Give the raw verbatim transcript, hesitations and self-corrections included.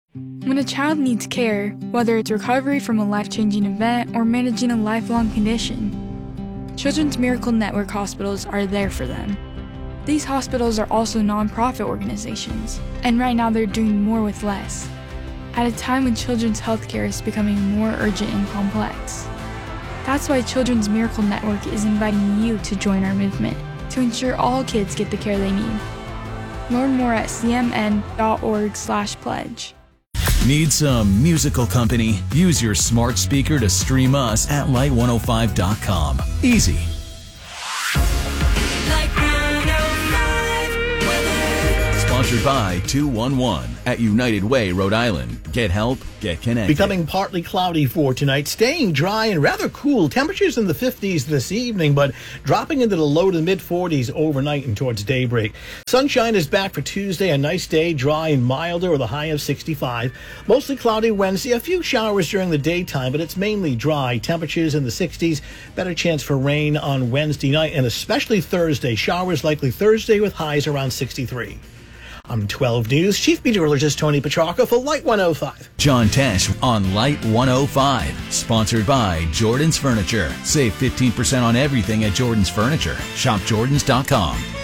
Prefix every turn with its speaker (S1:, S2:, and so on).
S1: When a child needs care, whether it's recovery from a life-changing event or managing a lifelong condition, Children's Miracle Network hospitals are there for them. These hospitals are also nonprofit organizations, and right now they're doing more with less, at a time when children's healthcare is becoming more urgent and complex. That's why Children's Miracle Network is inviting you to join our movement to ensure all kids get the care they need. Learn more at c m n dot org slash pledge.
S2: Need some musical company? Use your smart speaker to stream us at light one oh five dot com. Easy. Sponsored by two one one at United Way, Rhode Island. Get help, get connected.
S3: Becoming partly cloudy for tonight, staying dry and rather cool. Temperatures in the fifties this evening, but dropping into the low to mid forties overnight and towards daybreak. Sunshine is back for Tuesday, a nice day, dry and milder with a high of sixty-five. Mostly cloudy Wednesday, a few showers during the daytime, but it's mainly dry. Temperatures in the sixties, better chance for rain on Wednesday night and especially Thursday. Showers likely Thursday with highs around sixty-three. I'm twelve News Chief Meteorologist Tony Petrarca for Light one oh five.
S2: John Tesh on Light one oh five. Sponsored by Jordan's Furniture. Save fifteen percent on everything at Jordan's Furniture. Shop jordans dot com.